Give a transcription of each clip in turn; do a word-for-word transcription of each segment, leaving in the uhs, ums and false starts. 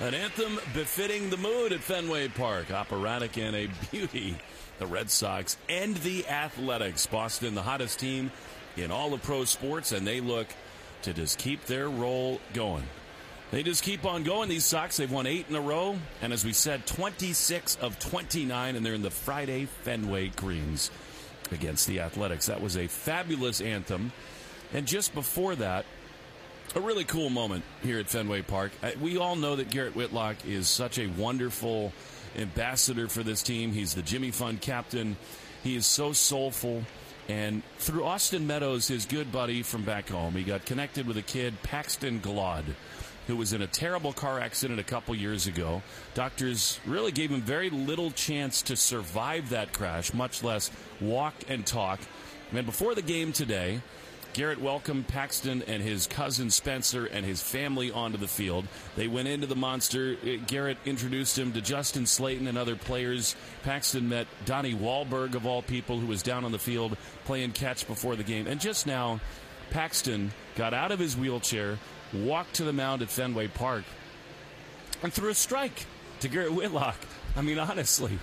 An anthem befitting the mood at Fenway Park. Operatic and a beauty. The Red Sox and the Athletics. Boston, the hottest team in all of pro sports, and they look to just keep their roll going. They just keep on going. These Sox, they've won eight in a row, and as we said, twenty-six of twenty-nine, and they're in the Friday Fenway Greens against the Athletics. That was a fabulous anthem. And just before that, a really cool moment here at Fenway Park. We all know that Garrett Whitlock is such a wonderful ambassador for this team. He's the Jimmy Fund captain. He is so soulful. And through Austin Meadows, his good buddy from back home, he got connected with a kid, Paxton Glod, who was in a terrible car accident a couple years ago. Doctors really gave him very little chance to survive that crash, much less walk and talk. And before the game today, Garrett welcomed Paxton and his cousin Spencer and his family onto the field. They went into the Monster. Garrett introduced him to Justin Slayton and other players. Paxton met Donnie Wahlberg, of all people, who was down on the field playing catch before the game. And just now, Paxton got out of his wheelchair, walked to the mound at Fenway Park, and threw a strike to Garrett Whitlock. I mean, honestly,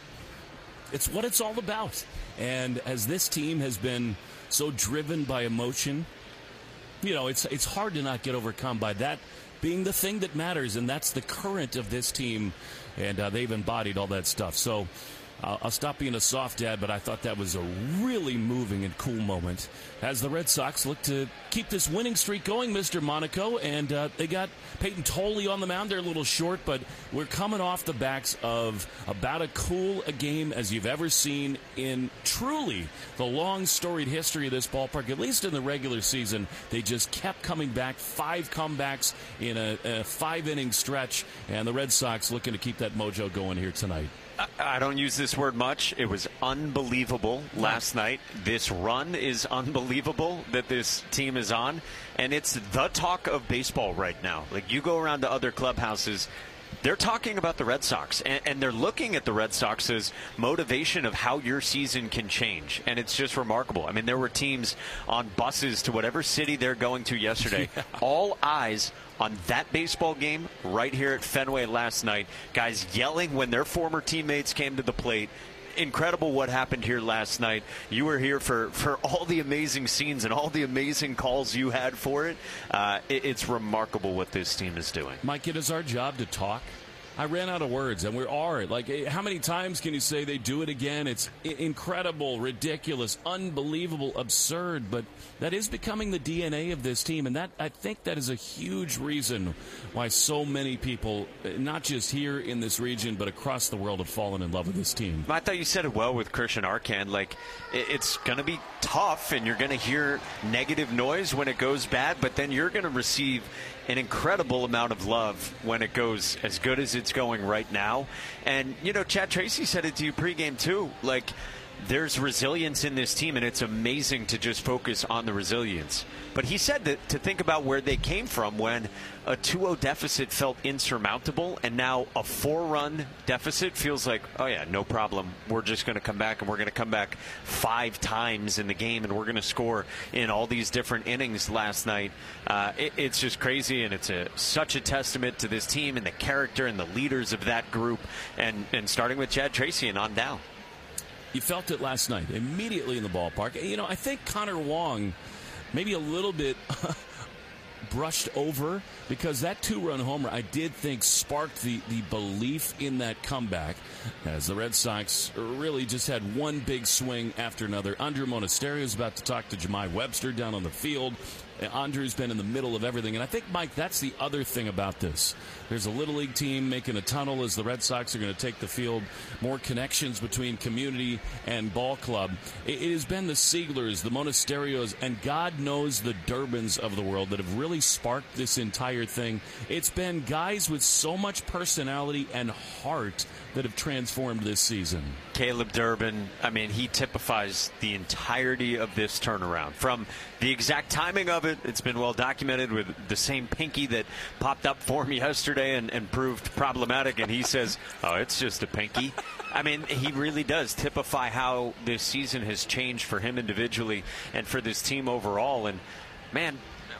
it's what it's all about. And as this team has been so driven by emotion, you know, it's it's hard to not get overcome by that being the thing that matters, and that's the current of this team, and uh, they've embodied all that stuff. So uh, I'll stop being a soft dad, but I thought that was a really moving and cool moment as the Red Sox look to keep this winning streak going, Mister Monaco, and uh, they got Peyton Tolley on the mound. They're a little short, but we're coming off the backs of about as cool a game as you've ever seen in truly the long storied history of this ballpark, at least in the regular season. They just kept coming back, five comebacks in a, a five-inning stretch, and the Red Sox looking to keep that mojo going here tonight. I don't use this word much. It was unbelievable last night. This run is unbelievable that this team is on, and it's the talk of baseball right now. Like, you go around to other clubhouses, they're talking about the Red Sox, and, and they're looking at the Red Sox as motivation of how your season can change, and it's just remarkable. I mean, there were teams on buses to whatever city they're going to yesterday. Yeah. All eyes on that baseball game right here at Fenway last night. Guys yelling when their former teammates came to the plate. Incredible what happened here last night. You were here for, for all the amazing scenes and all the amazing calls you had for it. Uh, it. It's remarkable what this team is doing. Mike, it is our job to talk. I ran out of words, and we are. Like, how many times can you say they do it again? It's incredible, ridiculous, unbelievable, absurd, but that is becoming the D N A of this team, and that I think that is a huge reason why so many people, not just here in this region, but across the world, have fallen in love with this team. I thought you said it well with Christian Arcand. Like, it's going to be tough, and you're going to hear negative noise when it goes bad, but then you're going to receive an incredible amount of love when it goes as good as it's going right now. And, you know, Chad Tracy said it to you pregame, too. Like, there's resilience in this team, and it's amazing to just focus on the resilience. But he said that to think about where they came from when a two oh deficit felt insurmountable, and now a four-run deficit feels like, oh, yeah, no problem. We're just going to come back, and we're going to come back five times in the game, and we're going to score in all these different innings last night. Uh, it, it's just crazy, and it's a, such a testament to this team and the character and the leaders of that group, and, and starting with Chad Tracy and on down. You felt it last night, immediately in the ballpark. You know, I think Connor Wong maybe a little bit brushed over, because that two-run homer, I did think, sparked the, the belief in that comeback, as the Red Sox really just had one big swing after another. Andrew Monasterio is about to talk to Jemai Webster down on the field. Andrew's been in the middle of everything. And I think, Mike, that's the other thing about this. There's a Little League team making a tunnel as the Red Sox are going to take the field. More connections between community and ball club. It, it has been the Sieglers, the Monasterios, and God knows the Durbins of the world that have really sparked this entire thing. It's been guys with so much personality and heart that have transformed this season. Caleb Durbin, I mean, he typifies the entirety of this turnaround. From the exact timing of it, it's been well documented with the same pinky that popped up for him yesterday and, and proved problematic, and he says, oh, it's just a pinky. I mean, he really does typify how this season has changed for him individually and for this team overall. And, man,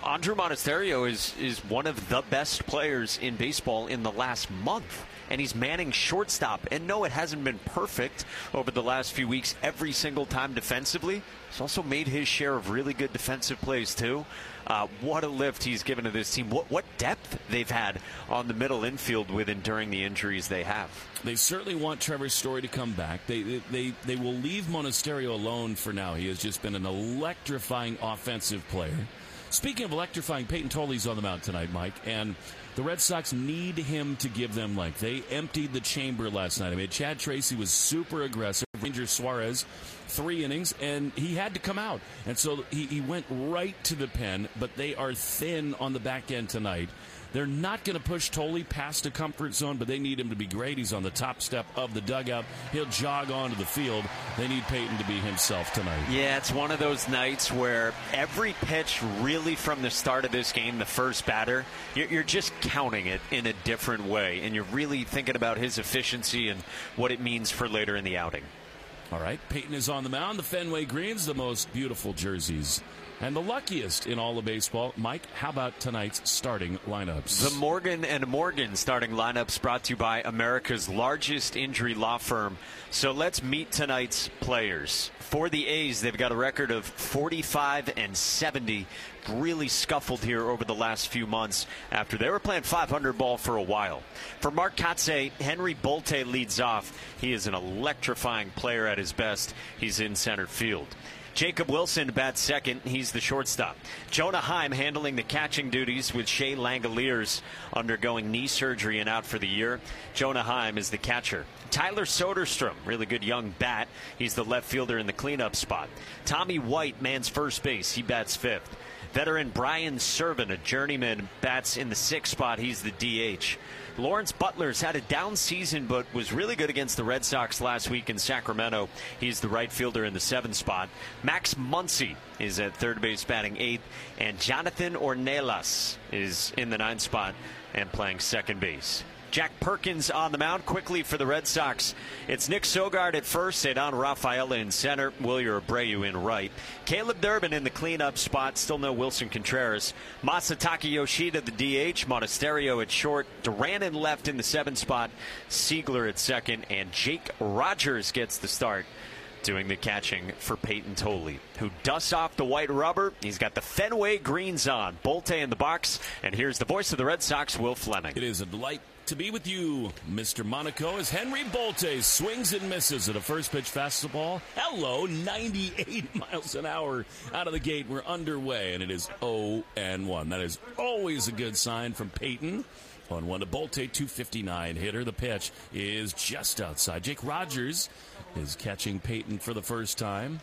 Andrew Monasterio is, is one of the best players in baseball in the last month. And he's manning shortstop. And no, it hasn't been perfect over the last few weeks every single time defensively. He's also made his share of really good defensive plays, too. Uh, what a lift he's given to this team. What, what depth they've had on the middle infield with enduring the injuries they have. They certainly want Trevor Story to come back. They, they, they, they will leave Monasterio alone for now. He has just been an electrifying offensive player. Speaking of electrifying, Peyton Toley's on the mound tonight, Mike, and the Red Sox need him to give them life. They emptied the chamber last night. I mean, Chad Tracy was super aggressive. Ranger Suarez, three innings, and he had to come out. And so he, he went right to the pen, but they are thin on the back end tonight. They're not going to push Toley past the comfort zone, but they need him to be great. He's on the top step of the dugout. He'll jog onto the field. They need Peyton to be himself tonight. Yeah, it's one of those nights where every pitch really from the start of this game, the first batter, you're, you're just counting it in a different way, and you're really thinking about his efficiency and what it means for later in the outing. All right, Peyton is on the mound. The Fenway Greens, the most beautiful jerseys and the luckiest in all of baseball. Mike, how about tonight's starting lineups? The Morgan and Morgan starting lineups brought to you by America's largest injury law firm. So let's meet tonight's players. For the A's, they've got a record of forty-five and seventy. Really scuffled here over the last few months after they were playing five hundred ball for a while. For Mark Kotsay, Henry Bolte leads off. He is an electrifying player at his best. He's in center field. Jacob Wilson bats second. He's the shortstop. Jonah Heim handling the catching duties with Shea Langoliers undergoing knee surgery and out for the year. Jonah Heim is the catcher. Tyler Soderstrom, really good young bat. He's the left fielder in the cleanup spot. Tommy White mans first base. He bats fifth. Veteran Brian Servin, a journeyman, bats in the sixth spot. He's the D H. Lawrence Butler's had a down season but was really good against the Red Sox last week in Sacramento. He's the right fielder in the seventh spot. Max Muncy is at third base batting eighth. And Jonathan Ornelas is in the ninth spot and playing second base. Jack Perkins on the mound. Quickly for the Red Sox, it's Nick Sogard at first, Cedon Rafaela in center, Wilyer Abreu in right. Caleb Durbin in the cleanup spot, still no Wilson Contreras. Masataka Yoshida the D H, Monasterio at short, Duran in left in the seventh spot, Siegler at second, and Jake Rogers gets the start doing the catching for Peyton Toley, who dusts off the white rubber. He's got the Fenway greens on. Bolte in the box, and here's the voice of the Red Sox, Will Fleming. It is a delight to be with you, Mister Monaco, as Henry Bolte swings and misses at a first pitch fastball. Hello, ninety-eight miles an hour out of the gate. We're underway, and it is oh and one. That is always a good sign from Peyton. On one to Bolte, two fifty-nine hitter. The pitch is just outside. Jake Rogers is catching Peyton for the first time.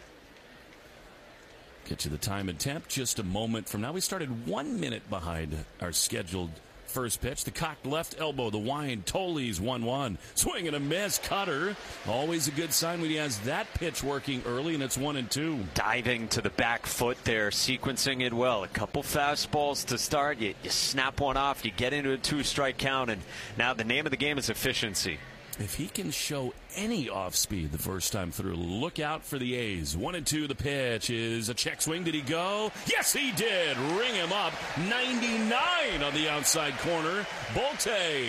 Get you the time and temp just a moment from now. We started one minute behind our scheduled first pitch. The cocked left elbow, the wind. Toley's one one. Swing and a miss. Cutter. Always a good sign when he has that pitch working early, and it's one and two. Diving to the back foot there, sequencing it well. A couple fastballs to start. You, you snap one off. You get into a two-strike count, and now the name of the game is efficiency. If he can show any off-speed the first time through, look out for the A's. One and two, the pitch is a check swing. Did he go? Yes, he did. Ring him up. ninety-nine on the outside corner. Bolte.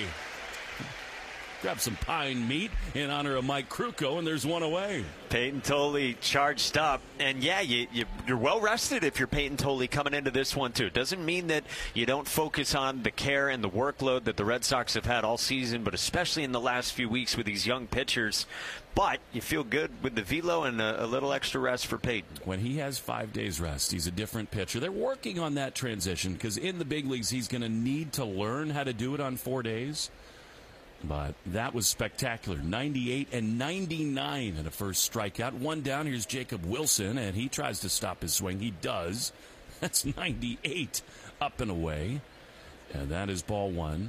Grab some pine meat in honor of Mike Krukow, and there's one away. Peyton Toley charged up. And, yeah, you, you, you're well-rested if you're Peyton Toley coming into this one, too. Doesn't mean that you don't focus on the care and the workload that the Red Sox have had all season, but especially in the last few weeks with these young pitchers. But you feel good with the velo and a, a little extra rest for Peyton. When he has five days rest, he's a different pitcher. They're working on that transition because in the big leagues, he's going to need to learn how to do it on four days. But that was spectacular. ninety-eight and ninety-nine in a first strikeout. One down. Here's Jacob Wilson, and he tries to stop his swing. He does. That's ninety-eight up and away. And that is ball one.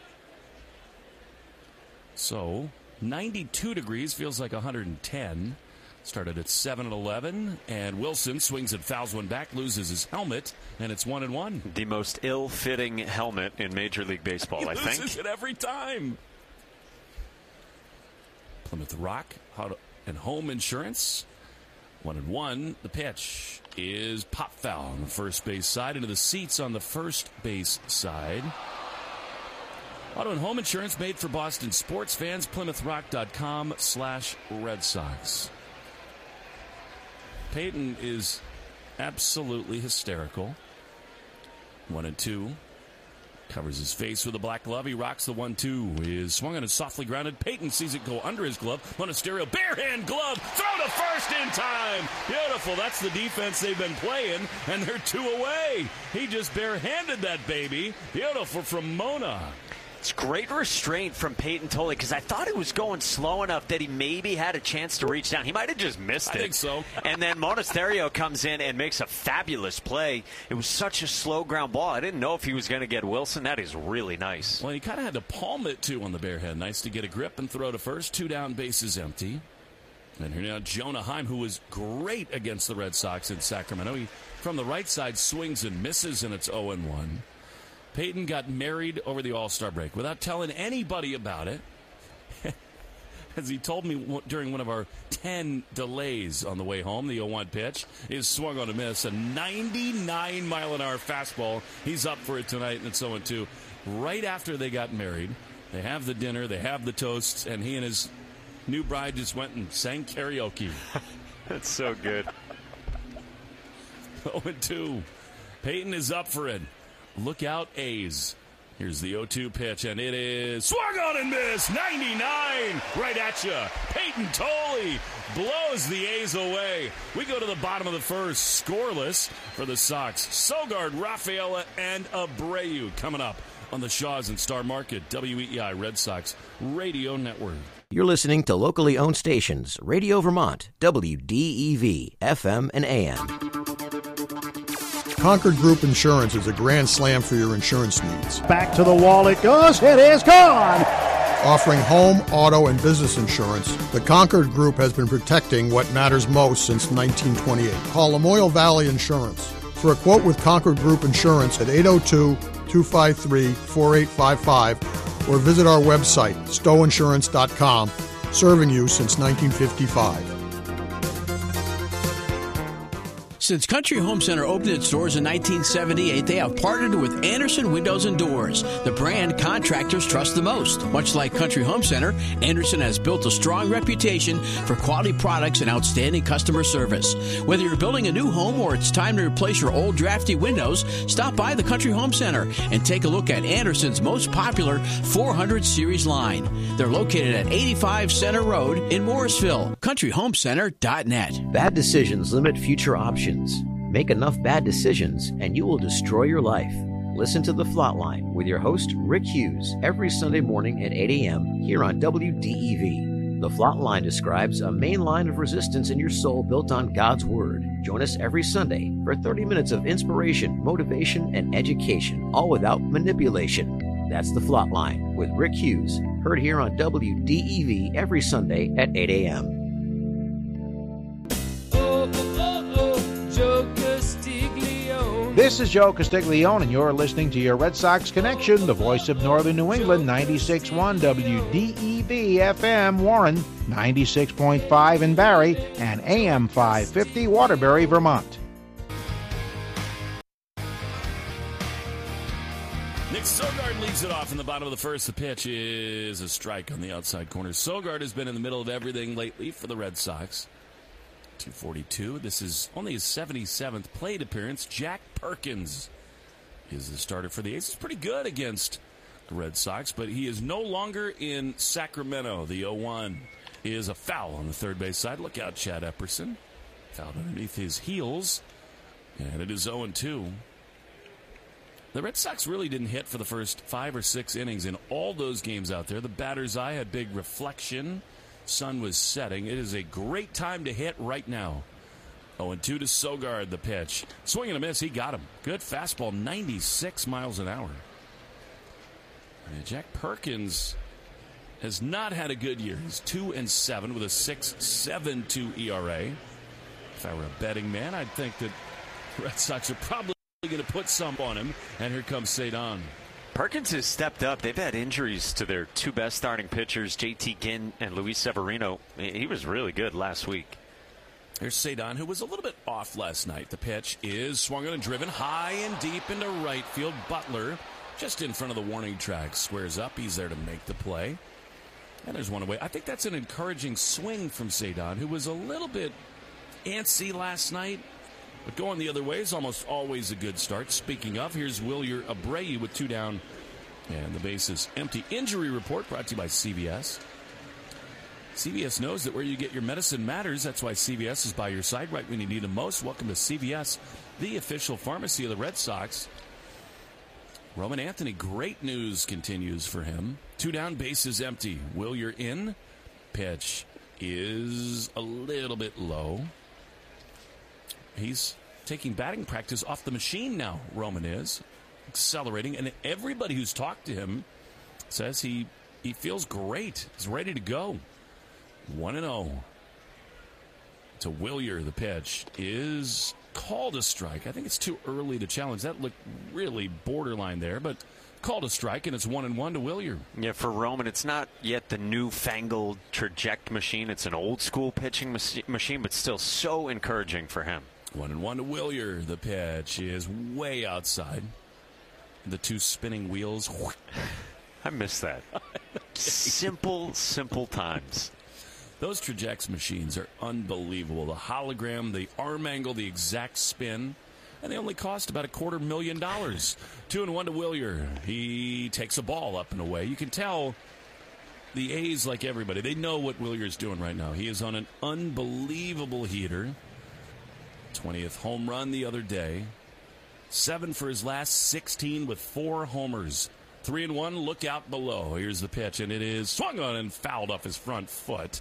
So, ninety-two degrees feels like one hundred ten. Started at seven and eleven, and Wilson swings and fouls one back, loses his helmet, and it's one and one. The most ill-fitting helmet in Major League Baseball, he I think. He loses it every time. Plymouth Rock and Home Insurance. One and one. The pitch is pop foul on the first base side into the seats on the first base side. Auto and home insurance made for Boston sports fans. Plymouth Rock dot com slash Red Sox. Peyton is absolutely hysterical. One and two. Covers his face with a black glove. He rocks the one two. Is swung on and softly grounded. Peyton sees it go under his glove. Monasterio, barehand glove. Throw to first in time. Beautiful. That's the defense they've been playing, and they're two away. He just barehanded that baby. Beautiful from Mona. It's great restraint from Peyton Tolle because I thought it was going slow enough that he maybe had a chance to reach down. He might have just missed it. I think so. And then Monasterio comes in and makes a fabulous play. It was such a slow ground ball. I didn't know if he was going to get Wilson. That is really nice. Well, he kind of had to palm it, too, on the barehead. Nice to get a grip and throw to first. Two down, bases empty. And here now Jonah Heim, who was great against the Red Sox in Sacramento. He, from the right side, swings and misses, and it's oh and one. Peyton got married over the All-Star break without telling anybody about it. As he told me during one of our ten delays on the way home, the oh one pitch is swung on a miss. A ninety-nine mile an hour fastball. He's up for it tonight, and it's oh and two. Right after they got married, they have the dinner, they have the toasts, and he and his new bride just went and sang karaoke. That's so good. oh and two. Peyton is up for it. Look out, A's. Here's the oh two pitch, and it is swung on and missed. ninety-nine right at you. Peyton Tolle blows the A's away. We go to the bottom of the first, scoreless for the Sox. Sogard, Rafaela, and Abreu coming up on the Shaws and Star Market, W E E I Red Sox Radio Network. You're listening to locally owned stations, Radio Vermont, W D E V, F M and A M. Concord Group Insurance is a grand slam for your insurance needs. Back to the wall it goes. It is gone. Offering home, auto, and business insurance, the Concord Group has been protecting what matters most since nineteen twenty-eight. Call Lamoille Valley Insurance for a quote with Concord Group Insurance at eight oh two, two five three, four eight five five or visit our website, stowe insurance dot com, serving you since nineteen fifty-five. Since Country Home Center opened its doors in nineteen seventy-eight, they have partnered with Anderson Windows and Doors, the brand contractors trust the most. Much like Country Home Center, Anderson has built a strong reputation for quality products and outstanding customer service. Whether you're building a new home or it's time to replace your old drafty windows, stop by the Country Home Center and take a look at Anderson's most popular four hundred series line. They're located at eighty-five Center Road in Morrisville. country home center dot net. Bad decisions limit future options. Make enough bad decisions and you will destroy your life. Listen to The Flatline with your host, Rick Hughes, every Sunday morning at eight a.m. here on W D E V. The Flatline describes a main line of resistance in your soul built on God's Word. Join us every Sunday for thirty minutes of inspiration, motivation, and education, all without manipulation. That's The Flatline with Rick Hughes, heard here on W D E V every Sunday at eight a.m. This is Joe Castiglione, and you're listening to your Red Sox Connection, the voice of Northern New England, ninety-six point one W D E V F M Warren, ninety-six point five in Barrie, and A M five fifty Waterbury, Vermont. Nick Sogard leads it off in the bottom of the first. The pitch is a strike on the outside corner. Sogard has been in the middle of everything lately for the Red Sox. two forty-two. This is only his seventy-seventh plate appearance. Jack Perkins is the starter for the A's. He's pretty good against the Red Sox, but he is no longer in Sacramento. The oh one is a foul on the third base side. Look out, Chad Epperson. Fouled underneath his heels, and it is oh and two. The Red Sox really didn't hit for the first five or six innings in all those games out there. The batter's eye had big reflection. Sun was setting. It is a great time to hit right now. oh and two to Sogard, the pitch. Swing and a miss. He got him. Good fastball, ninety-six miles an hour. And Jack Perkins has not had a good year. He's two and seven with a six point seven two E R A. If I were a betting man, I'd think that the Red Sox are probably going to put some on him. And here comes Cedon. Perkins has stepped up. They've had injuries to their two best starting pitchers, J T Ginn and Luis Severino. He was really good last week. There's Cedon, who was a little bit off last night. The pitch is swung on and driven high and deep into right field. Butler, just in front of the warning track, squares up. He's there to make the play. And there's one away. I think that's an encouraging swing from Cedon, who was a little bit antsy last night. But going the other way is almost always a good start. Speaking of, here's Wilyer Abreu with two down. And the bases empty. Injury report brought to you by C V S. C V S knows that where you get your medicine matters. That's why C V S is by your side right when you need them most. Welcome to C V S, the official pharmacy of the Red Sox. Roman Anthony, great news continues for him. Two down, bases empty. Wilyer in. Pitch is a little bit low. He's taking batting practice off the machine now, Roman is. Accelerating, and everybody who's talked to him says he, he feels great. He's ready to go. one and oh to Wilyer. The pitch is called a strike. I think it's too early to challenge. That looked really borderline there, but called a strike, and it's one and one to Wilyer. Yeah, for Roman, it's not yet the newfangled traject machine. It's an old school pitching mach- machine, but still so encouraging for him. One and one to Wilyer. The pitch is way outside. The two spinning wheels. I miss that. Simple, simple times. Those Trajex machines are unbelievable. The hologram, the arm angle, the exact spin. And they only cost about a quarter million dollars. Two and one to Wilyer. He takes a ball up and away. You can tell the A's, like everybody, they know what Willier's doing right now. He is on an unbelievable heater. twentieth home run the other day. Seven for his last sixteen with four homers. Three and one, look out below. Here's the pitch, and it is swung on and fouled off his front foot.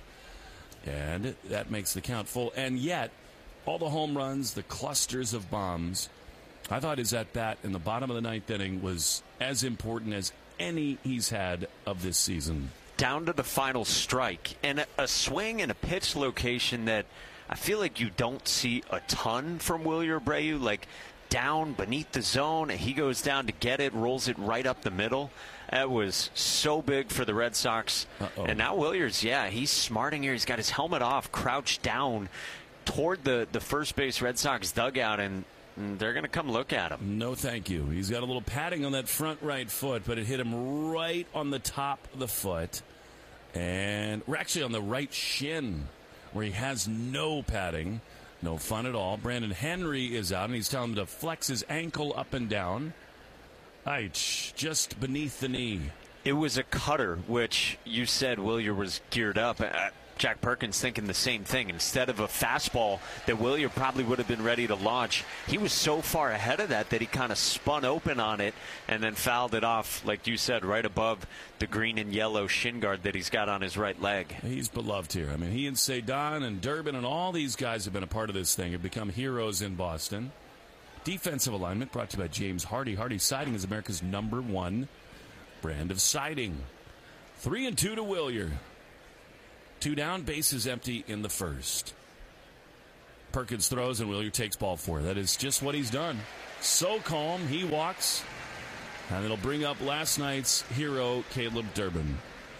And that makes the count full. And yet, all the home runs, the clusters of bombs, I thought his at-bat in the bottom of the ninth inning was as important as any he's had of this season. Down to the final strike. And a, a swing and a pitch location that I feel like you don't see a ton from Wilyer Abreu. Like, down beneath the zone, and he goes down to get it, rolls it right up the middle. That was so big for the Red Sox. Uh-oh. And now Williers, yeah, he's smarting here. He's got his helmet off, crouched down toward the, the first base Red Sox dugout, and, and they're going to come look at him. No, thank you. He's got a little padding on that front right foot, but it hit him right on the top of the foot. And we're actually on the right shin, where he has no padding. No fun at all. Brandon Henry is out, and he's telling him to flex his ankle up and down. Right, just beneath the knee. It was a cutter, which you said Wilyer was geared up. Uh, Jack Perkins thinking the same thing. Instead of a fastball that Wilyer probably would have been ready to launch, he was so far ahead of that that he kind of spun open on it and then fouled it off, like you said, right above the green and yellow shin guard that he's got on his right leg. He's beloved here. I mean, he and Cedon and Durbin and all these guys have been a part of this thing, have become heroes in Boston. Defensive alignment brought to you by James Hardy. Hardy Siding is America's number one brand of siding. Three and two to Wilyer. Two down, bases empty in the first. Perkins throws and Wilyer takes ball four. That is just what he's done. So calm, he walks. And it'll bring up last night's hero, Caleb Durbin.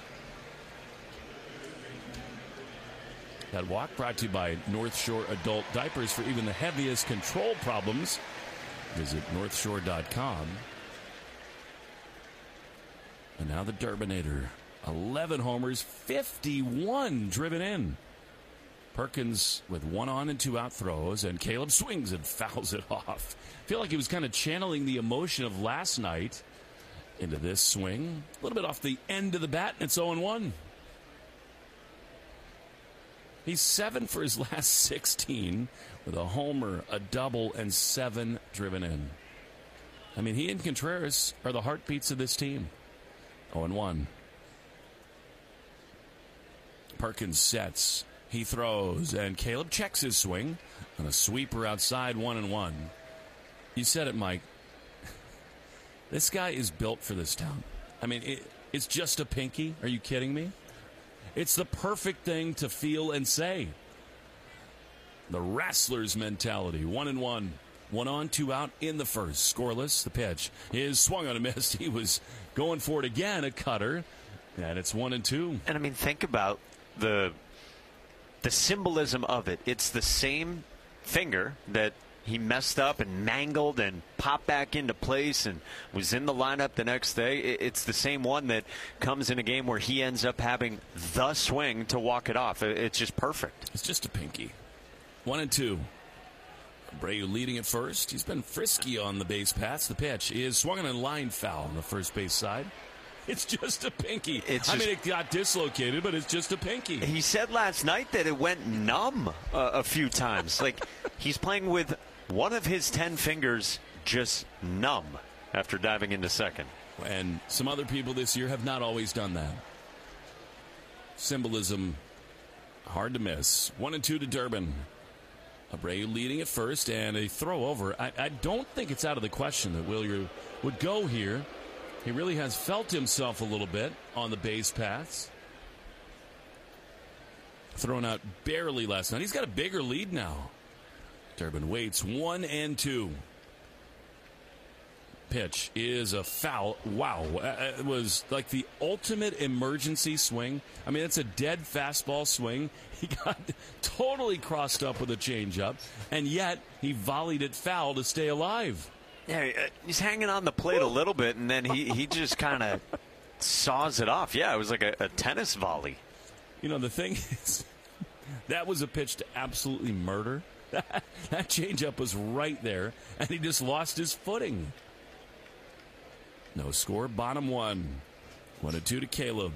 That walk brought to you by North Shore Adult Diapers for even the heaviest control problems. Visit north shore dot com. And now the Durbinator. eleven homers, fifty-one driven in. Perkins with one on and two out throws, and Caleb swings and fouls it off. I feel like he was kind of channeling the emotion of last night into this swing. A little bit off the end of the bat, and it's oh and one. He's seven for his last sixteen with a homer, a double, and seven driven in. I mean, he and Contreras are the heartbeats of this team. oh and one. Perkins sets. He throws, and Caleb checks his swing on a sweeper outside, one and one. You said it, Mike. This guy is built for this town. I mean, it, it's just a pinky. Are you kidding me? It's the perfect thing to feel and say. The wrestler's mentality. One and one. One on, two out in the first. Scoreless. The pitch is swung on a miss. He was going for it again, a cutter. And it's one and two. And, I mean, think about the the symbolism of it. It's the same finger that he messed up and mangled and popped back into place and was in the lineup the next day. It's the same one that comes in a game where he ends up having the swing to walk it off. It's just perfect. It's just a pinky. One and two. Abreu leading at first. He's been frisky on the base paths. The pitch is swung on a line foul on the first base side. It's just a pinky. It's I just, mean, it got dislocated, but it's just a pinky. He said last night that it went numb uh, a few times. Like, he's playing with one of his ten fingers just numb after diving into second. And some other people this year have not always done that. Symbolism, hard to miss. One and two to Durbin. Abreu leading at first, and a throw over. I, I don't think it's out of the question that Wilyer would go here. He really has felt himself a little bit on the base paths. Thrown out barely last night. He's got a bigger lead now. Durbin waits. One and two. Pitch is a foul. Wow. It was like the ultimate emergency swing. I mean, it's a dead fastball swing. He got totally crossed up with a changeup, and yet he volleyed it foul to stay alive. Yeah, he's hanging on the plate a little bit, and then he, he just kind of saws it off. Yeah, it was like a, a tennis volley. You know, the thing is, that was a pitch to absolutely murder. That, that changeup was right there, and he just lost his footing. No score, bottom one. One and two to Caleb.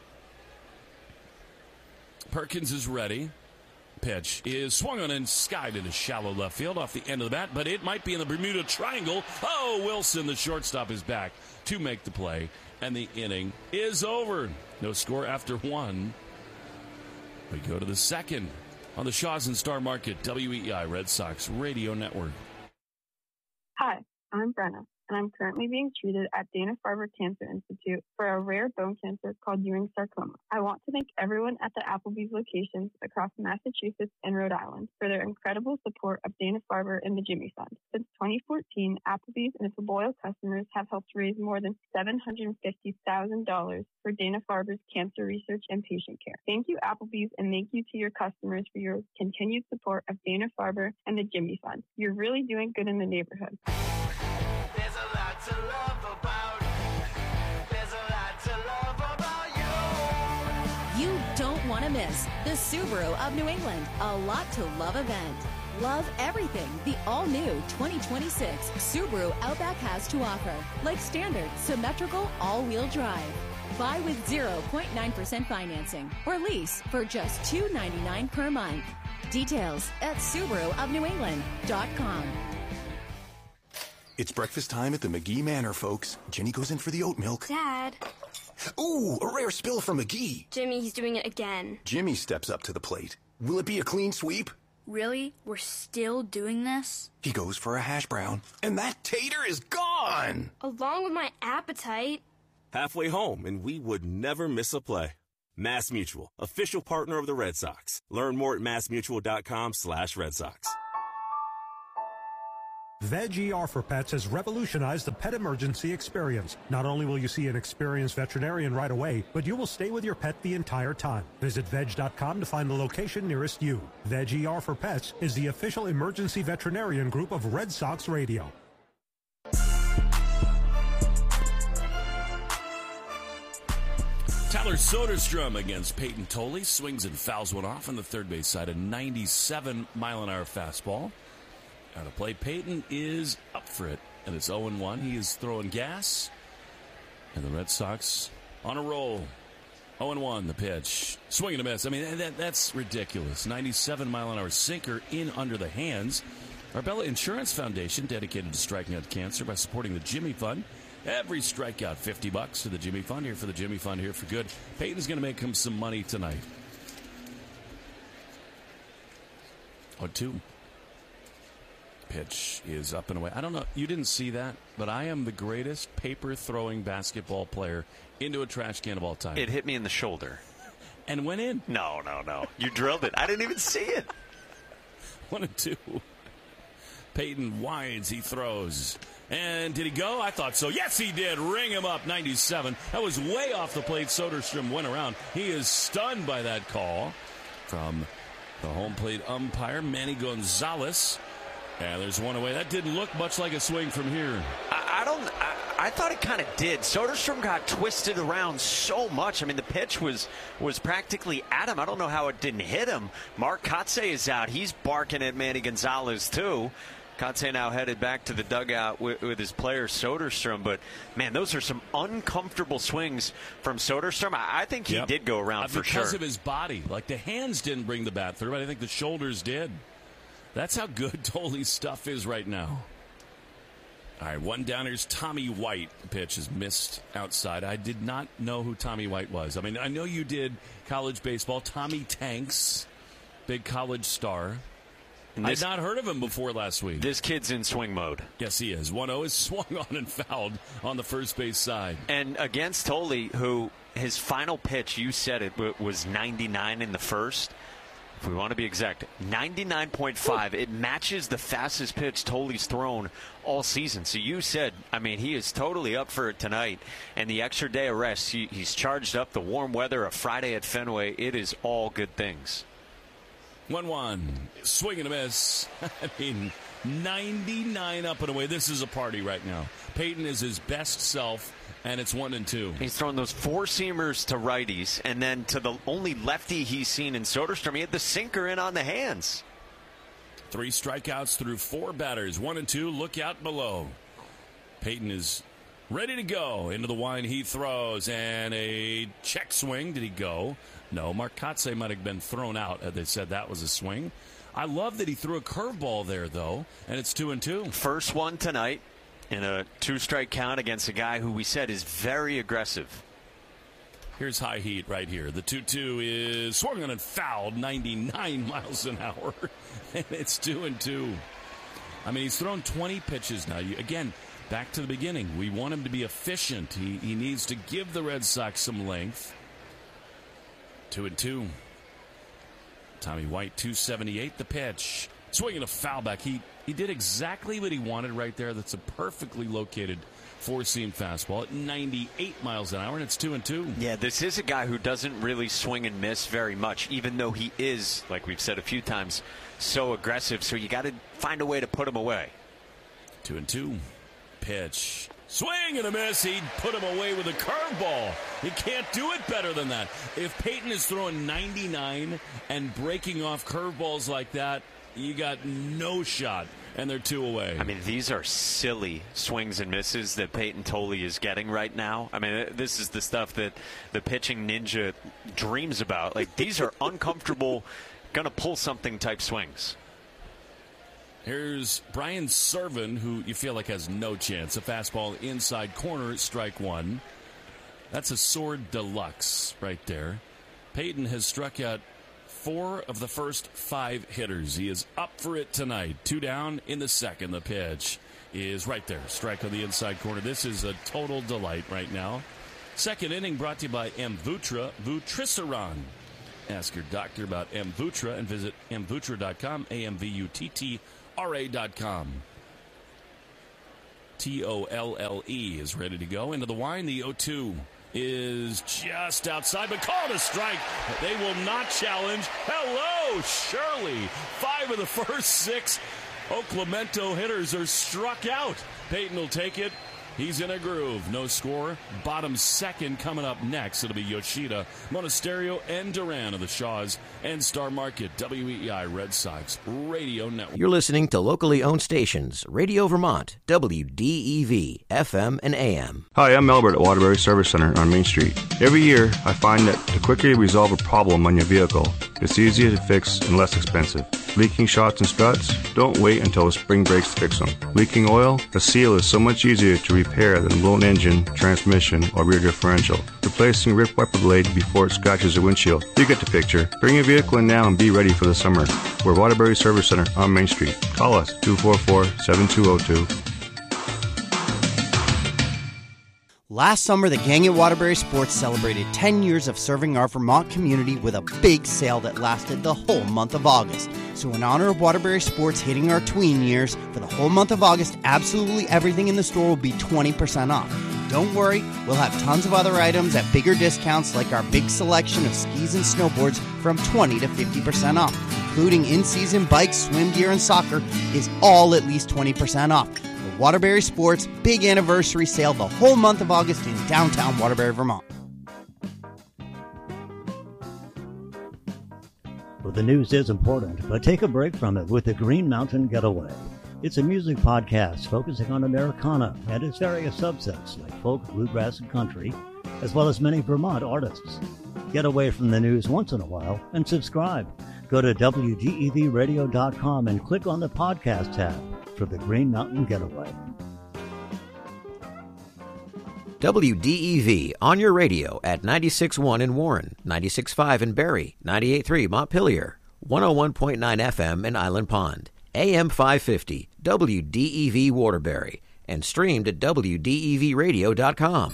Perkins is ready. Pitch is swung on and skied into shallow left field off the end of the bat, but it might be in the Bermuda Triangle. Oh, Wilson, the shortstop, is back to make the play, and the inning is over. No score after one. We go to the second on the Shaw's and Star Market, W E I Red Sox Radio Network. Hi, I'm Brenna, and I'm currently being treated at Dana-Farber Cancer Institute for a rare bone cancer called Ewing sarcoma. I want to thank everyone at the Applebee's locations across Massachusetts and Rhode Island for their incredible support of Dana-Farber and the Jimmy Fund. Since twenty fourteen, Applebee's and its loyal customers have helped raise more than seven hundred fifty thousand dollars for Dana-Farber's cancer research and patient care. Thank you, Applebee's, and thank you to your customers for your continued support of Dana-Farber and the Jimmy Fund. You're really doing good in the neighborhood. There's a lot to love about. There's a lot to love about you. You don't want to miss the Subaru of New England, a lot to love event. Love everything the all-new twenty twenty-six Subaru Outback has to offer, like standard, symmetrical, all-wheel drive. Buy with zero point nine percent financing or lease for just two hundred ninety-nine dollars per month. Details at Subaru of New England dot com. It's breakfast time at the McGee Manor, folks. Jenny goes in for the oat milk. Dad. Ooh, a rare spill from McGee. Jimmy, he's doing it again. Jimmy steps up to the plate. Will it be a clean sweep? Really? We're still doing this? He goes for a hash brown, and that tater is gone! Along with my appetite. Halfway home, and we would never miss a play. Mass Mutual, official partner of the Red Sox. Learn more at massmutual.com slash Red Sox. Veg E R for Pets has revolutionized the pet emergency experience. Not only will you see an experienced veterinarian right away, but you will stay with your pet the entire time. Visit veg dot com to find the location nearest you. Veg E R for Pets is the official emergency veterinarian group of Red Sox Radio. Tyler Soderstrom against Peyton Tolley. Swings and fouls one off on the third base side. A ninety-seven mile an hour fastball. Out of play. Peyton is up for it. And it's oh and one. He is throwing gas. And the Red Sox on a roll. oh and one the pitch. Swing and a miss. I mean, that, that's ridiculous. ninety-seven mile an hour sinker in under the hands. Arbella Insurance Foundation dedicated to striking out cancer by supporting the Jimmy Fund. Every strikeout, fifty bucks to the Jimmy Fund. Here for the Jimmy Fund, here for good. Peyton's going to make him some money tonight. oh two. Pitch is up and away. I don't know. You didn't see that, but I am the greatest paper-throwing basketball player into a trash can of all time. It hit me in the shoulder. And went in. No, no, no. You drilled it. I didn't even see it. One and two. Peyton winds. He throws. And did he go? I thought so. Yes, he did. Ring him up. ninety-seven. That was way off the plate. Soderstrom went around. He is stunned by that call from The home plate umpire, Manny Gonzalez. And there's one away. That didn't look much like a swing from here. I, I don't. I, I thought it kind of did. Soderstrom got twisted around so much. I mean, the pitch was was practically at him. I don't know how it didn't hit him. Mark Kotsay is out. He's barking at Manny Gonzalez too. Kotsay now headed back to the dugout with, with his player Soderstrom. But man, those are some uncomfortable swings from Soderstrom. I, I think he yep. did go around uh, for because sure because of his body. Like the hands didn't bring the bat through, but I think the shoulders did. That's how good Tolley's stuff is right now. All right, one downers. Tommy White. The pitch is missed outside. I did not know who Tommy White was. I mean, I know you did college baseball. Tommy Tanks, big college star. This, I'd not heard of him before last week. This kid's in swing mode. Yes, he is. one oh is swung on and fouled on the first base side. And against Tolley, who his final pitch, you said it, was ninety-nine in the first. If we want to be exact, ninety-nine point five. It matches the fastest pitch Tolley's thrown all season. So you said, I mean, he is totally up for it tonight. And the extra day of rest, he, he's charged up. The warm weather, a Friday at Fenway, it is all good things. one one. Swing and a miss. I mean, ninety-nine up and away. This is a party right now. Peyton is his best self. And it's one and two. He's throwing those four-seamers to righties, and then to the only lefty he's seen in Soderstrom, he had the sinker in on the hands. Three strikeouts through four batters. One and two. Look out below. Peyton is ready to go. Into the line he throws, and a check swing. Did he go? No. Mark Kotsay might have been thrown out. They said that was a swing. I love that he threw a curveball there, though, and it's two and two. First one tonight. In a two-strike count against a guy who we said is very aggressive. Here's high heat right here. The two two is swung on and fouled, ninety-nine miles an hour. And it's two and two. I mean, he's thrown twenty pitches now. You, again, back to the beginning. We want him to be efficient. He, he needs to give the Red Sox some length. Two and two. Tommy White, two seventy-eight the pitch. Swinging a foul back. He he did exactly what he wanted right there. That's a perfectly located four-seam fastball at ninety-eight miles an hour, and it's two and two. Yeah, this is a guy who doesn't really swing and miss very much, even though he is, like we've said a few times, so aggressive. So you got to find a way to put him away. Two and two. Pitch. Swing and a miss. He put him away with a curveball. He can't do it better than that. If Peyton is throwing ninety-nine and breaking off curveballs like that, you got no shot, and they're two away. I mean, these are silly swings and misses that Peyton Tolley is getting right now. I mean, this is the stuff that the pitching ninja dreams about. Like, these are uncomfortable, going to pull something type swings. Here's Brian Serven, who you feel like has no chance. A fastball inside corner, strike one. That's a sword deluxe right there. Peyton has struck out four of the first five hitters. He is up for it tonight. Two down in the second. The pitch is right there. Strike on the inside corner. This is a total delight right now. Second inning brought to you by Amvuttra Vutrisiran. Ask your doctor about Amvuttra and visit amvuttra dot com, A M V U T T R A dot com. T O L L E is ready to go. Into the line, the oh two is just outside, but called a strike. They will not challenge. Hello, Shirley. Five of the first six Oaklamento hitters are struck out. Peyton will take it. He's in a groove. No score. Bottom second coming up next. It'll be Yoshida, Monasterio, and Duran of the Shaws and Star Market. W E I Red Sox Radio Network. You're listening to locally owned stations, Radio Vermont, W D E V, F M and A M. Hi, I'm Albert at Waterbury Service Center on Main Street. Every year, I find that the quicker you resolve a problem on your vehicle, it's easier to fix and less expensive. Leaking shocks and struts? Don't wait until the spring breaks to fix them. Leaking oil? A seal is so much easier to repair than a blown engine, transmission, or rear differential. Replacing a ripped wiper blade before it scratches the windshield. You get the picture. Bring your vehicle in now and be ready for the summer. We're Waterbury Service Center on Main Street. Call us, two four four, seven two zero two. Last summer, the gang at Waterbury Sports celebrated ten years of serving our Vermont community with a big sale that lasted the whole month of August. So in honor of Waterbury Sports hitting our tween years, for the whole month of August, absolutely everything in the store will be twenty percent off. Don't worry, we'll have tons of other items at bigger discounts like our big selection of skis and snowboards from twenty to fifty percent off, including in-season bikes, swim gear, and soccer is all at least twenty percent off. The Waterbury Sports Big Anniversary Sale the whole month of August in downtown Waterbury, Vermont. Well, the news is important, but take a break from it with the Green Mountain Getaway. It's a music podcast focusing on Americana and its various subsets like folk, bluegrass, and country, as well as many Vermont artists. Get away from the news once in a while and subscribe. Go to W D E V radio dot com and click on the podcast tab for the Green Mountain Getaway. W D E V on your radio at ninety-six point one in Warren, ninety-six point five in Barrie, ninety-eight point three Montpelier, one oh one point nine F M in Island Pond, A M five fifty, W D E V Waterbury, and streamed at W D E V radio dot com.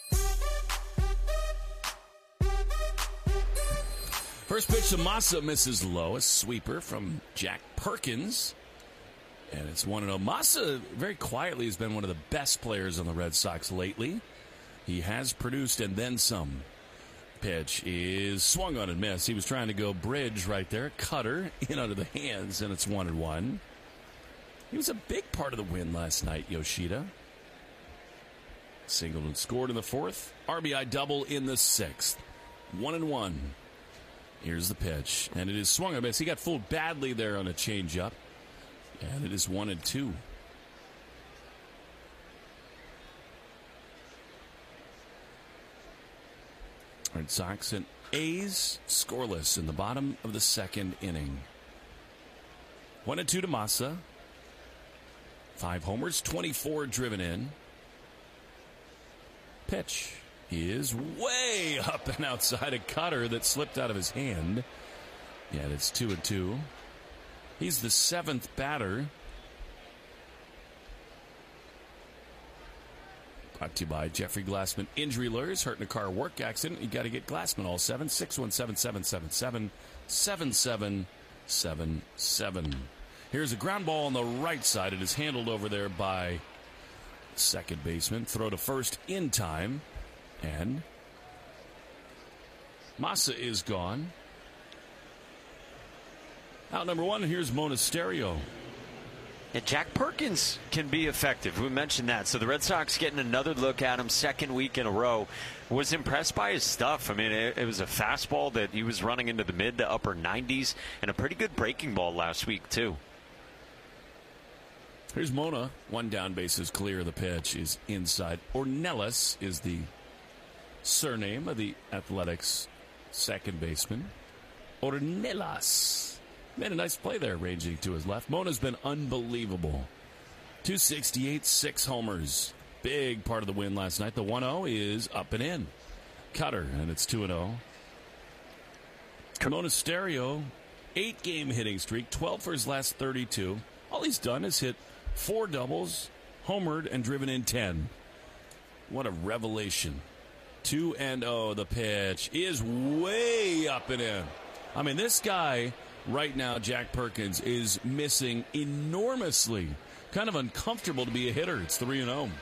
First pitch to Massa misses low, a sweeper from Jack Perkins. And it's one and oh. Massa very quietly has been one of the best players on the Red Sox lately. He has produced and then some. Pitch is swung on and missed. He was trying to go bridge right there. Cutter in under the hands, and it's one and one. He was a big part of the win last night, Yoshida. Singled and scored in the fourth. R B I double in the sixth. One and one. Here's the pitch, and it is swung on and missed. He got fooled badly there on a changeup, and it is one and two. Red Sox and A's scoreless in the bottom of the second inning. One and two to Massa. Five homers, twenty-four driven in. Pitch is way up and outside a cutter that slipped out of his hand. Yeah, it's two and two. He's the seventh batter. Brought to you by Jeffrey Glassman Injury Lawyers. Hurt in a car work accident. You got to get Glassman all seven. six one seven, seven seven seven, seven seven seven seven. Here's a ground ball on the right side. It is handled over there by second baseman. Throw to first in time. And Massa is gone. Out number one, here's Monasterio. And Jack Perkins can be effective. We mentioned that. So the Red Sox getting another look at him second week in a row. Was impressed by his stuff. I mean, it, it was a fastball that he was running into the mid to upper nineties and a pretty good breaking ball last week, too. Here's Mona. One down, bases clear. The pitch is inside. Ornelas is the surname of the Athletics second baseman. Ornelas. Made a nice play there, ranging to his left. Mona's been unbelievable. two sixty-eight, six homers. Big part of the win last night. The one oh is up and in. Cutter, and it's two and oh. Monasterio, eight-game hitting streak, twelve for his last thirty-two. All he's done is hit four doubles, homered, and driven in ten. What a revelation. two and oh, the pitch is way up and in. I mean, this guy right now, Jack Perkins, is missing enormously. Kind of uncomfortable to be a hitter. It's three and oh.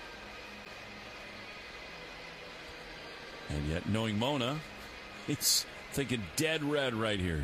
And yet, knowing Mona, it's thinking dead red right here.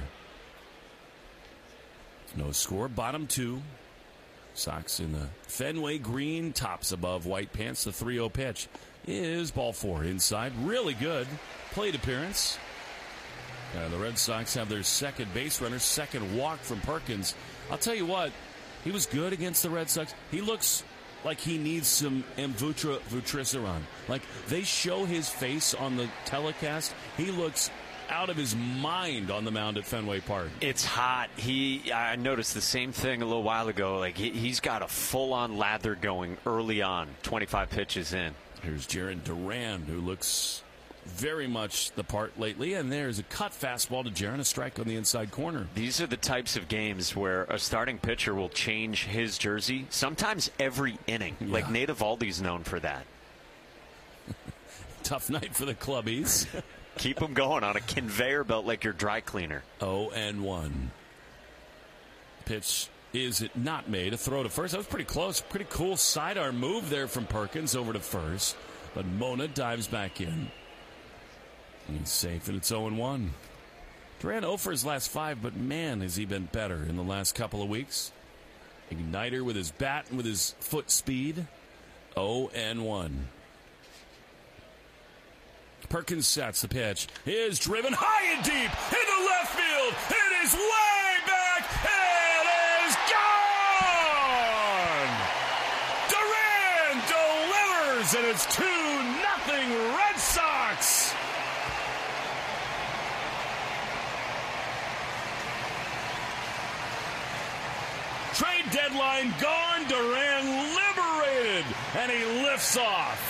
No score. Bottom two. Sox in the Fenway green. Tops above white pants. The three oh pitch is ball four. Inside. Really good plate appearance. Uh, the Red Sox have their second base runner. Second walk from Perkins. I'll tell you what. He was good against the Red Sox. He looks like he needs some Amvutra Vutriceron. Like, they show his face on the telecast. He looks out of his mind on the mound at Fenway Park. It's hot. He, I noticed the same thing a little while ago. Like, he, he's got a full-on lather going early on, twenty-five pitches in. Here's Jaron Duran, who looks very much the part lately, and there's a cut fastball to Jaron, a strike on the inside corner. These are the types of games where a starting pitcher will change his jersey, sometimes every inning. Yeah. Like Nate Eovaldi's known for that. Tough night for the clubbies. Keep them going on a conveyor belt like your dry cleaner. oh and one. Pitch is it not made. A throw to first. That was pretty close. Pretty cool sidearm move there from Perkins over to first. But Mona dives back in. He's safe, and it's oh and one. Duran oh for his last five, but man, has he been better in the last couple of weeks. Igniter with his bat and with his foot speed. oh and one. Perkins sets the pitch. He is driven high and deep into left field. It is way back. It is gone. Duran delivers, and it's two nothing Red Sox. Trade deadline gone. Duran liberated, and he lifts off.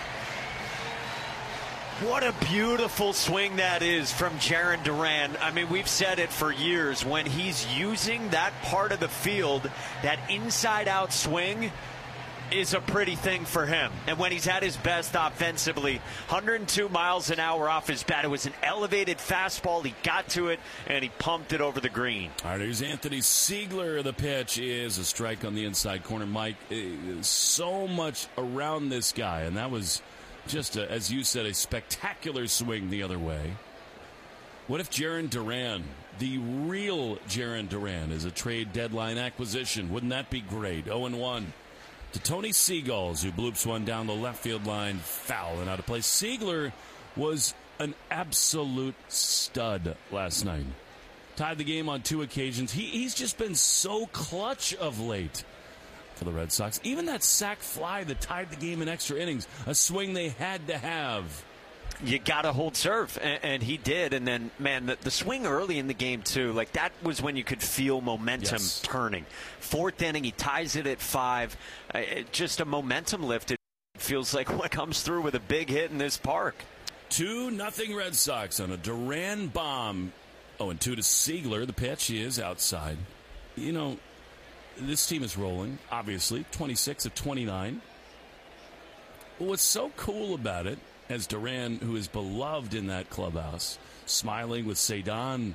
What a beautiful swing that is from Jarren Duran. I mean, we've said it for years. When he's using that part of the field, that inside-out swing is a pretty thing for him. And when he's at his best offensively, one hundred two miles an hour off his bat. It was an elevated fastball. He got to it, and he pumped it over the green. All right, here's Anthony Siegler. The pitch is a strike on the inside corner. Mike, so much around this guy, and that was just, a, as you said, a spectacular swing the other way. What if Jarren Duran, the real Jarren Duran, is a trade deadline acquisition? Wouldn't that be great? oh and one. To Tony Seagulls, who bloops one down the left field line, foul and out of place. Siegler was an absolute stud last night. Tied the game on two occasions. He, he's just been so clutch of late for the Red Sox. Even that sac fly that tied the game in extra innings, a swing they had to have. You got to hold serve, and, and he did. And then, man, the, the swing early in the game, too, like that was when you could feel momentum yes. turning. Fourth inning, he ties it at five. Uh, it, just a momentum lift. It feels like what comes through with a big hit in this park. two nothing Red Sox on a Duran bomb. Oh, and two to Siegler. The pitch is outside. You know, this team is rolling, obviously, twenty-six of twenty-nine. But what's so cool about it, as Duran, who is beloved in that clubhouse, smiling with Cedon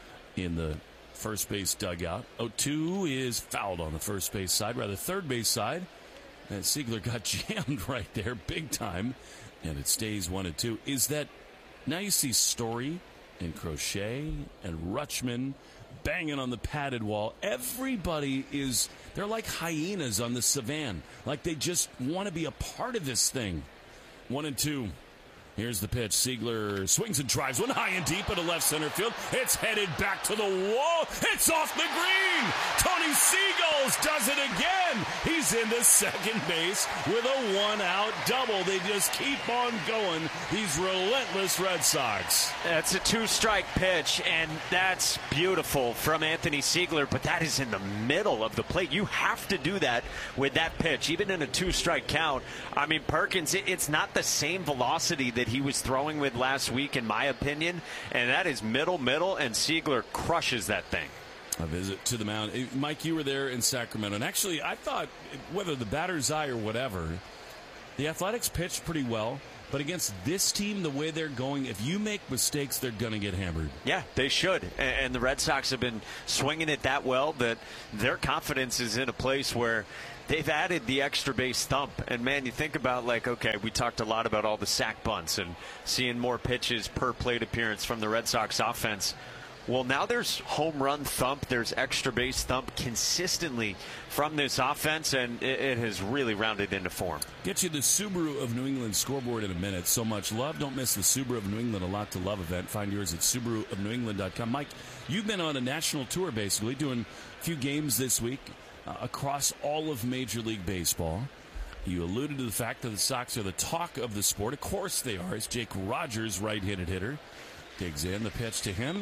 in the first base dugout. oh two is fouled on the first base side, rather third base side. And Siegler got jammed right there, big time. And it stays one and two. Is that now you see Story and Crochet and Rutschman banging on the padded wall. Everybody is, they're like hyenas on the savanna. Like they just want to be a part of this thing. One and two. Here's the pitch. Siegler swings and drives one high and deep into left center field. It's headed back to the wall. It's off the green. Tony Seagulls does it again. He's into second base with a one-out double. They just keep on going, these relentless Red Sox. That's a two-strike pitch, and that's beautiful from Anthony Siegler, but that is in the middle of the plate. You have to do that with that pitch, even in a two-strike count. I mean, Perkins, it's not the same velocity that he was throwing with last week, in my opinion, and that is middle, middle, and Siegler crushes that thing. A visit to the mound. Mike, you were there in Sacramento, and actually I thought, whether the batter's eye or whatever, the Athletics pitched pretty well, but against this team, the way they're going, if you make mistakes, they're going to get hammered. Yeah, they should, and the Red Sox have been swinging it that well that their confidence is in a place where they've added the extra base thump. And, man, you think about, like, okay, we talked a lot about all the sack bunts and seeing more pitches per plate appearance from the Red Sox offense. Well, now there's home run thump, there's extra base thump consistently from this offense, and it, it has really rounded into form. Get you the Subaru of New England scoreboard in a minute. So much love. Don't miss the Subaru of New England A Lot to Love event. Find yours at Subaru of New England dot com. Mike, you've been on a national tour, basically, doing a few games this week uh, across all of Major League Baseball. You alluded to the fact that the Sox are the talk of the sport. Of course they are. It's Jake Rogers, right-handed hitter. Digs in. The pitch to him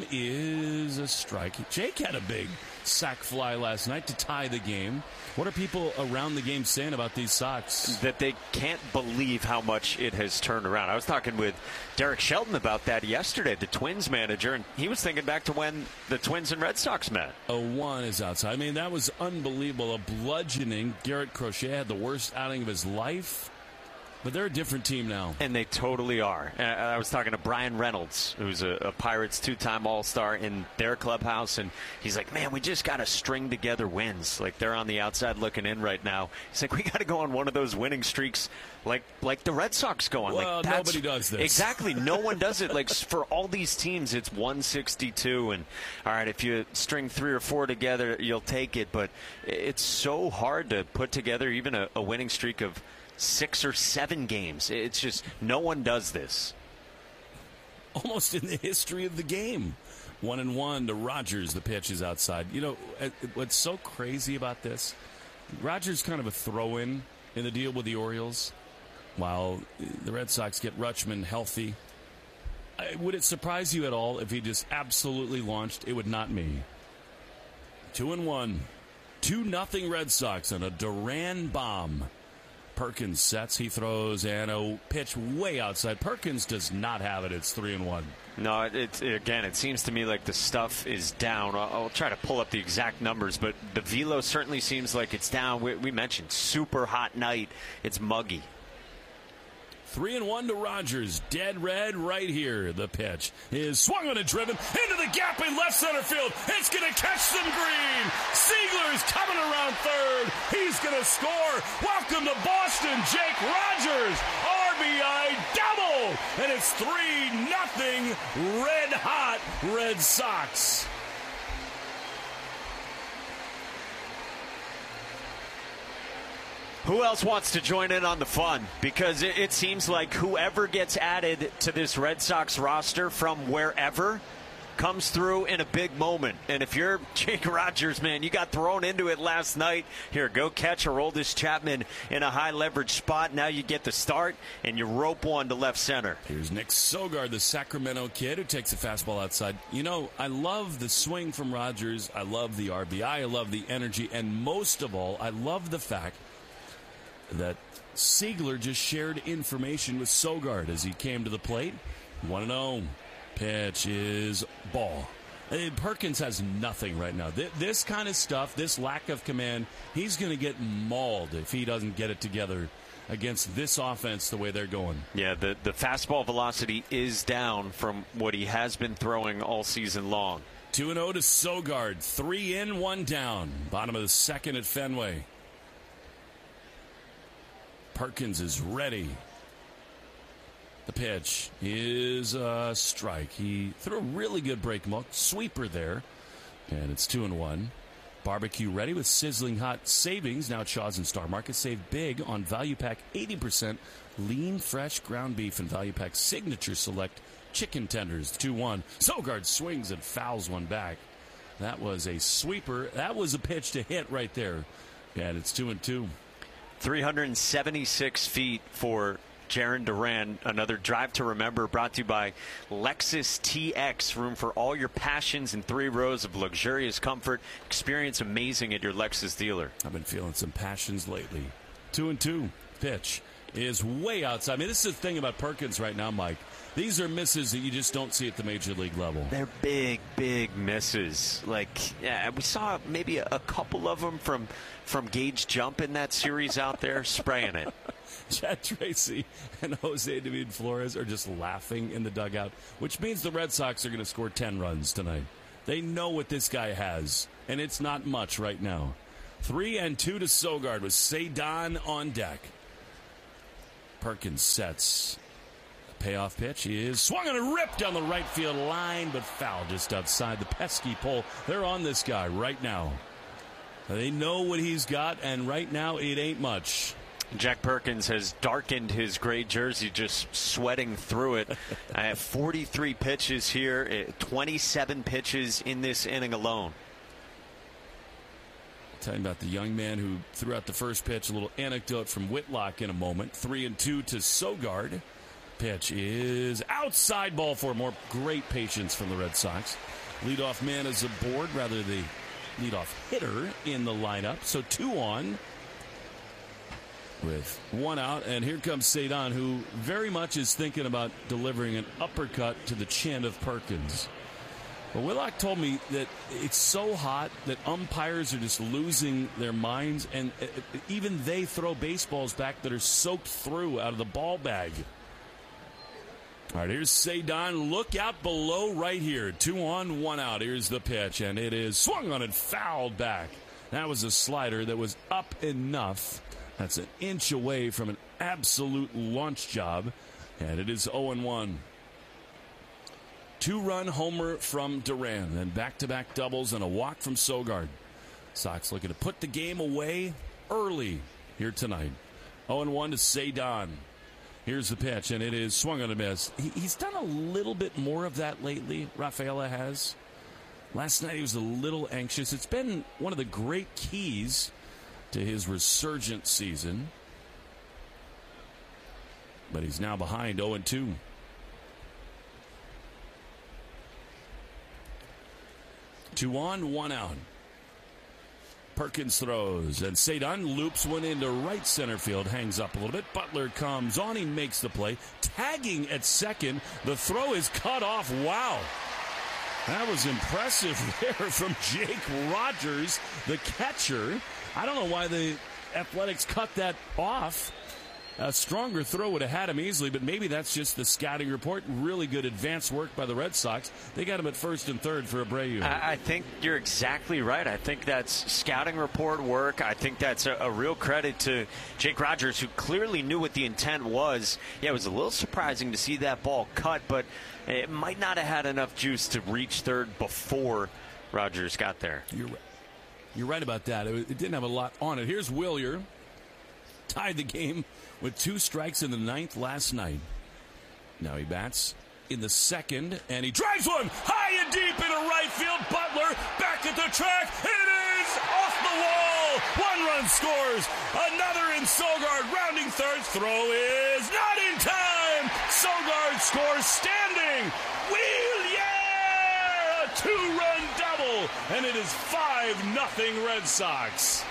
is a strike. Jake had a big sac fly last night to tie the game. What are people around the game saying about these Sox? That they can't believe how much it has turned around. I was talking with Derek Shelton about that yesterday, the Twins manager, and he was thinking back to when the Twins and Red Sox met. A one is outside. I mean, that was unbelievable. A bludgeoning. Garrett Crochet had the worst outing of his life. But they're a different team now. And they totally are. Uh, I was talking to Brian Reynolds, who's a, a Pirates two-time All-Star in their clubhouse, and he's like, man, we just got to string together wins. Like, they're on the outside looking in right now. He's like, we got to go on one of those winning streaks like like the Red Sox go on. Well, like, that's, nobody does this. Exactly. No one does it. Like, for all these teams, it's one sixty-two, and, all right, if you string three or four together, you'll take it. But it's so hard to put together even a, a winning streak of six or seven games. It's just no one does this. Almost in the history of the game. One and one to Rogers. The pitch is outside. You know, what's so crazy about this? Rogers kind of a throw-in in the deal with the Orioles, while the Red Sox get Rutschman healthy. Would it surprise you at all if he just absolutely launched? It would not me. Two and one. Two nothing Red Sox on a Duran bomb. Perkins sets, he throws, and a pitch way outside. Perkins does not have it. It's three and one. No, it's again, it seems to me like the stuff is down. I'll, I'll try to pull up the exact numbers, but the velo certainly seems like it's down. We, we mentioned super hot night. It's muggy. Three and one to Rogers. Dead red right here. The pitch is swung on and driven into the gap in left center field. It's going to catch some green. Ziegler is coming around third. He's going to score. Welcome to Boston, Jake Rogers. R B I double. And it's three nothing red hot Red Sox. Who else wants to join in on the fun? Because it, it seems like whoever gets added to this Red Sox roster from wherever comes through in a big moment. And if you're Jake Rogers, man, you got thrown into it last night. Here, go catch Aroldis Chapman in a high-leverage spot. Now you get the start, and you rope one to left center. Here's Nick Sogard, the Sacramento kid who takes a fastball outside. You know, I love the swing from Rogers. I love the R B I. I love the energy. And most of all, I love the fact that Ziegler just shared information with Sogard as he came to the plate. one and oh. Pitch is ball. And Perkins has nothing right now. This kind of stuff, this lack of command, he's going to get mauled if he doesn't get it together against this offense the way they're going. Yeah, the, the fastball velocity is down from what he has been throwing all season long. two and oh to Sogard. Three in, one down. Bottom of the second at Fenway. Perkins is ready. The pitch is a strike. He threw a really good break milk sweeper there, and it's two and one. Barbecue ready with sizzling hot savings. Now at Shaw's and Star Market, save big on Value Pack eighty percent lean fresh ground beef and Value Pack Signature Select chicken tenders. two one. Sogard swings and fouls one back. That was a sweeper. That was a pitch to hit right there, and it's two and two. three hundred seventy-six feet for Jarren Duran. Another Drive to Remember brought to you by Lexus T X. Room for all your passions in three rows of luxurious comfort. Experience amazing at your Lexus dealer. I've been feeling some passions lately. Two and two. Pitch is way outside. I mean, this is the thing about Perkins right now, Mike. These are misses that you just don't see at the major league level. They're big, big misses. Like, yeah, we saw maybe a, a couple of them from from Gage Jump in that series out there, spraying it. Chad Tracy and Jose David Flores are just laughing in the dugout, which means the Red Sox are going to score ten runs tonight. They know what this guy has, and it's not much right now. Three and two to Sogard with Cedon on deck. Perkins sets. Payoff pitch is swung on a rip down the right field line, but foul just outside the pesky pole. They're on this guy right now. They know what he's got, and right now it ain't much. Jack Perkins has darkened his gray jersey, just sweating through it. I have forty-three pitches here, twenty-seven pitches in this inning alone. Talking about the young man who threw out the first pitch. A little anecdote from Whitlock in a moment. Three and two to Sogard. Pitch is outside, ball four. More great patience from the Red Sox. Leadoff man is aboard, rather the leadoff hitter in the lineup. So two on with one out. And here comes Cedon, who very much is thinking about delivering an uppercut to the chin of Perkins. Well, Willock told me that it's so hot that umpires are just losing their minds, and even they throw baseballs back that are soaked through out of the ball bag. All right, here's Cedon. Look out below right here. Two on, one out. Here's the pitch, and it is swung on and fouled back. That was a slider that was up enough. That's an inch away from an absolute launch job, and it is oh and one. Two-run homer from Duran, then back-to-back doubles and a walk from Sogard. Sox looking to put the game away early here tonight. oh and one to Cedon. Here's the pitch, and it is swung on a miss. He, he's done a little bit more of that lately, Rafaela has. Last night he was a little anxious. It's been one of the great keys to his resurgent season. But he's now behind oh and two. Two on, one out. Perkins throws, and Cedon loops one into right center field, hangs up a little bit. Butler comes on, he makes the play. Tagging at second, the throw is cut off. Wow. That was impressive there from Jake Rogers, the catcher. I don't know why the Athletics cut that off. A stronger throw would have had him easily, but maybe that's just the scouting report. Really good advance work by the Red Sox. They got him at first and third for Abreu. I, I think you're exactly right. I think that's scouting report work. I think that's a, a real credit to Jake Rogers, who clearly knew what the intent was. Yeah, it was a little surprising to see that ball cut, but it might not have had enough juice to reach third before Rogers got there. You're right. You're right about that. It, it didn't have a lot on it. Here's Willier. Tied the game with two strikes in the ninth last night. Now he bats in the second, and he drives one high and deep into right field. Butler back at the track. It is off the wall. One run scores. Another in Sogard. Rounding third. Throw is not in time. Sogard scores standing. Wheel, yeah! A two-run double, and it is five nothing Red Sox.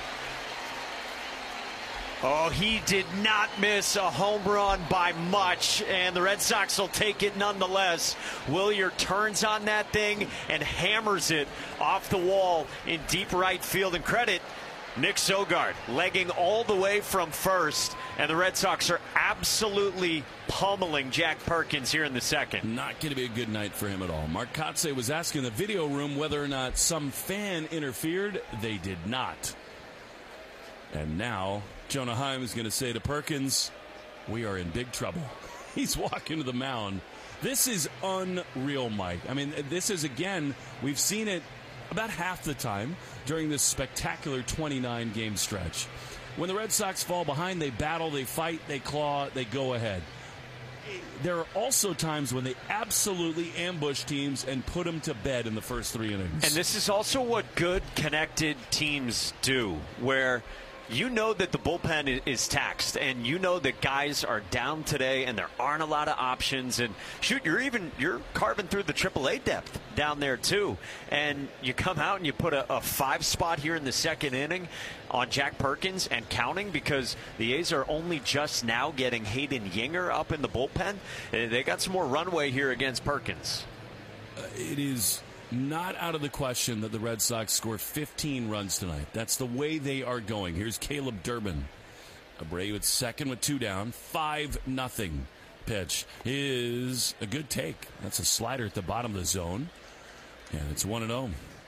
Oh, he did not miss a home run by much, and the Red Sox will take it nonetheless. Willier turns on that thing and hammers it off the wall in deep right field. And credit Nick Sogard, legging all the way from first, and the Red Sox are absolutely pummeling Jack Perkins here in the second. Not going to be a good night for him at all. Mark Kotze was asking the video room whether or not some fan interfered. They did not. And now Jonah Heim is going to say to Perkins, we are in big trouble. He's walking to the mound. This is unreal, Mike. I mean, this is, again, we've seen it about half the time during this spectacular twenty-nine game stretch. When the Red Sox fall behind, they battle, they fight, they claw, they go ahead. There are also times when they absolutely ambush teams and put them to bed in the first three innings. And this is also what good, connected teams do, where you know that the bullpen is taxed, and you know that guys are down today, and there aren't a lot of options. And shoot, you're even you're carving through the triple A depth down there too. And you come out and you put a, a five spot here in the second inning on Jack Perkins and counting, because the A's are only just now getting Hayden Yinger up in the bullpen. They got some more runway here against Perkins. Uh, it is not out of the question that the Red Sox score fifteen runs tonight. That's the way they are going. Here's Caleb Durbin. Abreu at second with two down. five nothing pitch is a good take. That's a slider at the bottom of the zone. And it's one and oh.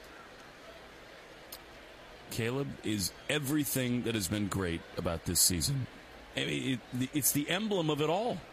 Caleb is everything that has been great about this season. I mean, it, it's the emblem of it all.